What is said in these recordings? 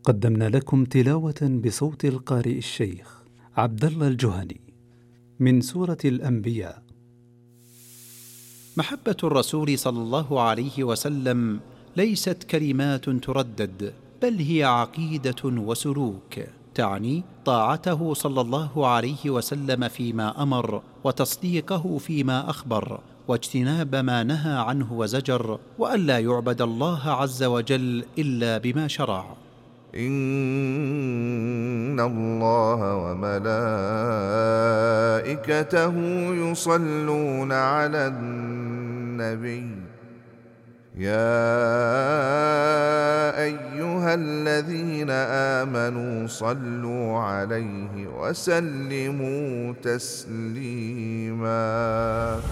قدمنا لكم تلاوة بصوت القارئ الشيخ عبد الله الجهني من سورة الأنبياء. محبة الرسول صلى الله عليه وسلم ليست كلمات تردد، بل هي عقيدة وسلوك، تعني طاعته صلى الله عليه وسلم فيما أمر، وتصديقه فيما أخبر، واجتناب ما نهى عنه وزجر، وألا يعبد الله عز وجل إلا بما شرع. إن الله وملائكته يصلون على النبي يا أيها الذين آمنوا صلوا عليه وسلموا تسليما.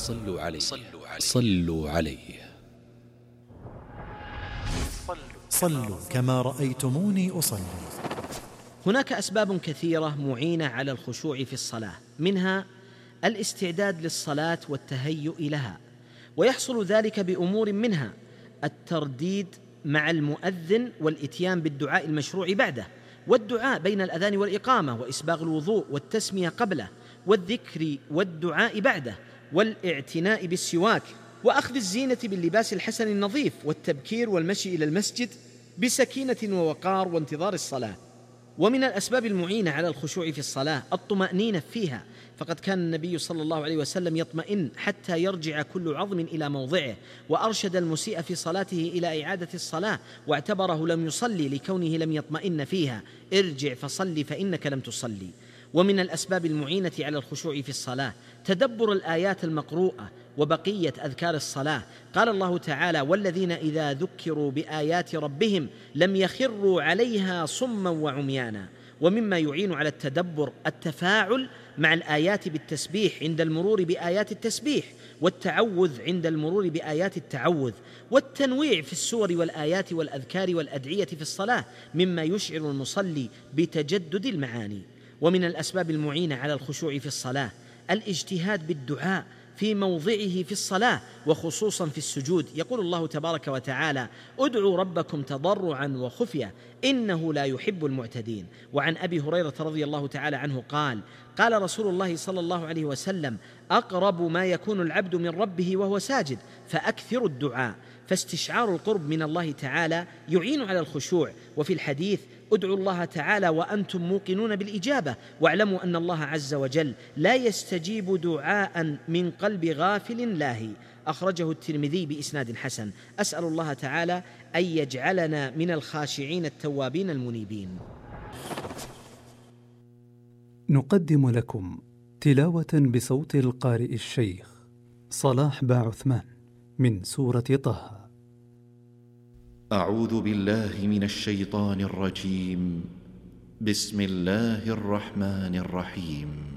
صلوا عليه. صلوا كما رأيتموني أصلي. هناك أسباب كثيرة معينة على الخشوع في الصلاة، منها الاستعداد للصلاة والتهيؤ لها، ويحصل ذلك بأمور منها الترديد مع المؤذن والإتيان بالدعاء المشروع بعده، والدعاء بين الأذان والإقامة، وإسباغ الوضوء والتسمية قبله، والذكر والدعاء بعده، والاعتناء بالسواك، وأخذ الزينة باللباس الحسن النظيف، والتبكير والمشي إلى المسجد بسكينة ووقار وانتظار الصلاة. ومن الأسباب المعينة على الخشوع في الصلاة الطمأنينة فيها، فقد كان النبي صلى الله عليه وسلم يطمئن حتى يرجع كل عظم إلى موضعه، وأرشد المسيء في صلاته إلى إعادة الصلاة، واعتبره لم يصلي لكونه لم يطمئن فيها، ارجع فصلي فإنك لم تصلي. ومن الأسباب المعينة على الخشوع في الصلاة تدبر الآيات المقروءة وبقية أذكار الصلاة. قال الله تعالى: والذين إذا ذكروا بآيات ربهم لم يخروا عليها صما وعميانا. ومما يعين على التدبر التفاعل مع الآيات بالتسبيح عند المرور بآيات التسبيح، والتعوذ عند المرور بآيات التعوذ، والتنويع في السور والآيات والأذكار والأدعية في الصلاة، مما يشعر المصلي بتجدد المعاني. ومن الأسباب المعينة على الخشوع في الصلاة الاجتهاد بالدعاء في موضعه في الصلاة، وخصوصا في السجود. يقول الله تبارك وتعالى: ادعوا ربكم تضرعا وخفية إنه لا يحب المعتدين. وعن أبي هريرة رضي الله تعالى عنه قال: قال رسول الله صلى الله عليه وسلم: أقرب ما يكون العبد من ربه وهو ساجد فأكثر الدعاء. فاستشعار القرب من الله تعالى يعين على الخشوع. وفي الحديث: ادعوا الله تعالى وأنتم موقنون بالإجابة، واعلموا أن الله عز وجل لا يستجيب دعاء من قلب غافل لاهي. أخرجه الترمذي بإسناد حسن. أسأل الله تعالى أن يجعلنا من الخاشعين التوابين المنيبين. نقدم لكم تلاوة بصوت القارئ الشيخ صلاح باعثمان من سورة طه. أعوذ بالله من الشيطان الرجيم. بسم الله الرحمن الرحيم.